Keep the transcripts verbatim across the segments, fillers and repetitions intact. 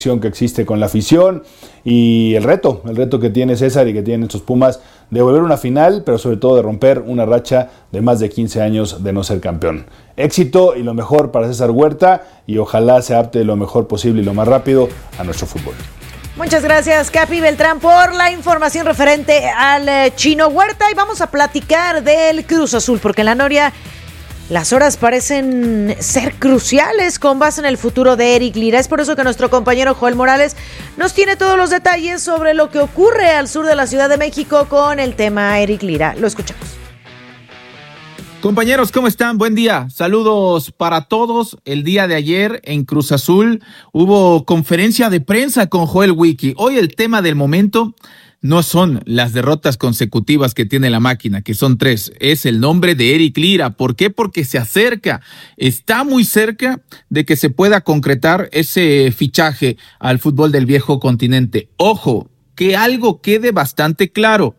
que existe con la afición y el reto, el reto que tiene César y que tienen estos Pumas de volver a una final, pero sobre todo de romper una racha de más de quince años de no ser campeón. Éxito y lo mejor para César Huerta y ojalá se adapte lo mejor posible y lo más rápido a nuestro fútbol. Muchas gracias, Capi Beltrán, por la información referente al Chino Huerta, y vamos a platicar del Cruz Azul, porque en la Noria las horas parecen ser cruciales con base en el futuro de Eric Lira. Es por eso que nuestro compañero Joel Morales nos tiene todos los detalles sobre lo que ocurre al sur de la Ciudad de México con el tema Eric Lira. Lo escuchamos. Compañeros, ¿cómo están? Buen día. Saludos para todos. El día de ayer en Cruz Azul hubo conferencia de prensa con Joel Wiki. Hoy el tema del momento no son las derrotas consecutivas que tiene la máquina, que son tres. Es el nombre de Eric Lira. ¿Por qué? Porque se acerca, está muy cerca de que se pueda concretar ese fichaje al fútbol del viejo continente. Ojo, que algo quede bastante claro.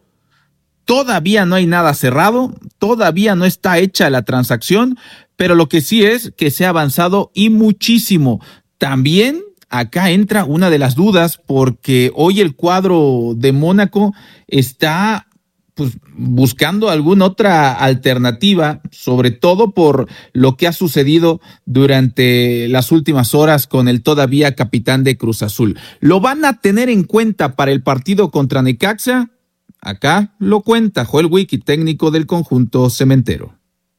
Todavía no hay nada cerrado, todavía no está hecha la transacción, pero lo que sí es que se ha avanzado y muchísimo. También acá entra una de las dudas, porque hoy el cuadro de Mónaco está pues buscando alguna otra alternativa, sobre todo por lo que ha sucedido durante las últimas horas con el todavía capitán de Cruz Azul. ¿Lo van a tener en cuenta para el partido contra Necaxa? Acá lo cuenta Joel Wiki, técnico del conjunto cementero.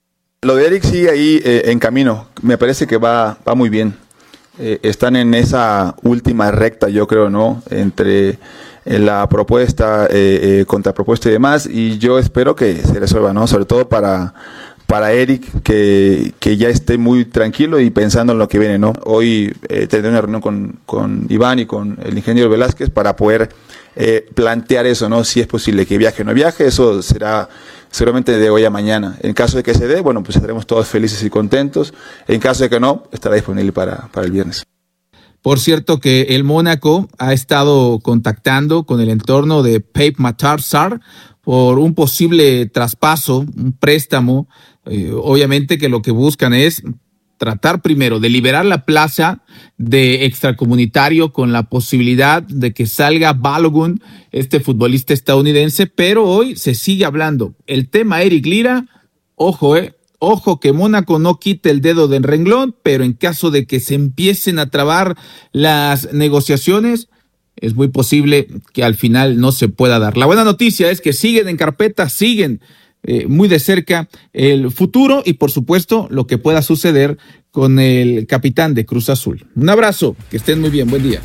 Lo de Eric sigue ahí eh, en camino. Me parece que va, va muy bien. Eh, están en esa última recta, yo creo, ¿no? Entre eh, la propuesta, eh, eh, contrapropuesta y demás. Y yo espero que se resuelva, ¿no? Sobre todo para, para Eric, que, que ya esté muy tranquilo y pensando en lo que viene, ¿no? Hoy eh, tendré una reunión con, con Iván y con el ingeniero Velázquez para poder Eh, plantear eso, ¿no? Si es posible que viaje o no viaje, eso será seguramente de hoy a mañana. En caso de que se dé, bueno, pues estaremos todos felices y contentos. En caso de que no, estará disponible para, para el viernes. Por cierto que el Mónaco ha estado contactando con el entorno de Pape Matar Sarr por un posible traspaso, un préstamo. Eh, obviamente que lo que buscan es tratar primero de liberar la plaza de extracomunitario con la posibilidad de que salga Balogun, este futbolista estadounidense, pero hoy se sigue hablando. El tema Eric Lira, ojo, eh, ojo que Mónaco no quite el dedo del renglón, pero en caso de que se empiecen a trabar las negociaciones, es muy posible que al final no se pueda dar. La buena noticia es que siguen en carpeta, siguen Eh, muy de cerca el futuro y por supuesto lo que pueda suceder con el capitán de Cruz Azul. Un abrazo, que estén muy bien, buen día.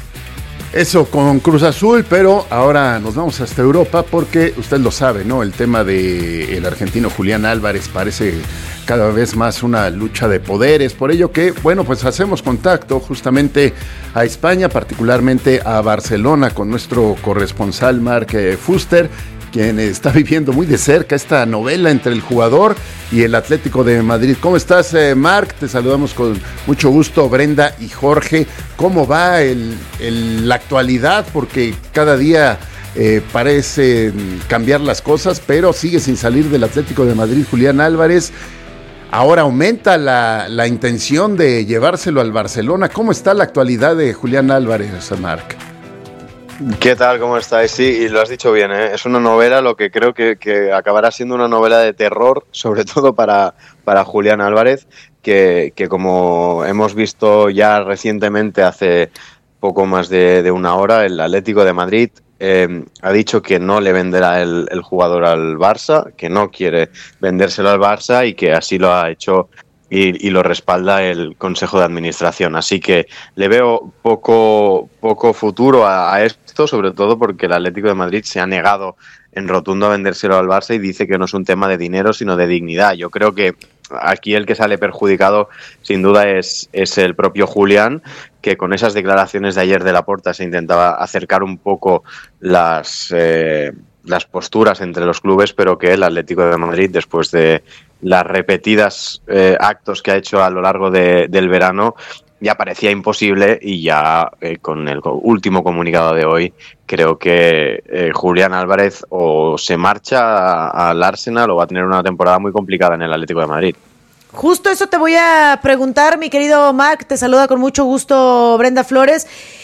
Eso con Cruz Azul, pero ahora nos vamos hasta Europa porque usted lo sabe, ¿no? El tema de el argentino Julián Álvarez parece cada vez más una lucha de poderes, por ello que, bueno, pues hacemos contacto justamente a España, particularmente a Barcelona, con nuestro corresponsal Marc Fuster, quien está viviendo muy de cerca esta novela entre el jugador y el Atlético de Madrid. ¿Cómo estás, eh, Marc? Te saludamos con mucho gusto, Brenda y Jorge. ¿Cómo va el, el, la actualidad? Porque cada día eh, parece cambiar las cosas, pero sigue sin salir del Atlético de Madrid Julián Álvarez. Ahora aumenta la, la intención de llevárselo al Barcelona. ¿Cómo está la actualidad de Julián Álvarez, Marc? ¿Qué tal? ¿Cómo estáis? Sí, y lo has dicho bien, ¿eh? Es una novela, lo que creo que, que acabará siendo una novela de terror, sobre todo para, para Julián Álvarez, que, que como hemos visto ya recientemente, hace poco más de, de una hora, el Atlético de Madrid eh, ha dicho que no le venderá el, el jugador al Barça, que no quiere vendérselo al Barça y que así lo ha hecho y, y lo respalda el Consejo de Administración. Así que le veo poco, poco futuro a, a esto, sobre todo porque el Atlético de Madrid se ha negado en rotundo a vendérselo al Barça y dice que no es un tema de dinero, sino de dignidad. Yo creo que aquí el que sale perjudicado sin duda es, es el propio Julián, que con esas declaraciones de ayer de Laporta se intentaba acercar un poco las, eh, las posturas entre los clubes, pero que el Atlético de Madrid, después de las repetidas eh, actos que ha hecho a lo largo de, del verano, ya parecía imposible y ya eh, con el último comunicado de hoy creo que eh, Julián Álvarez o se marcha al Arsenal o va a tener una temporada muy complicada en el Atlético de Madrid. Justo eso te voy a preguntar, mi querido Marc, te saluda con mucho gusto Brenda Flores.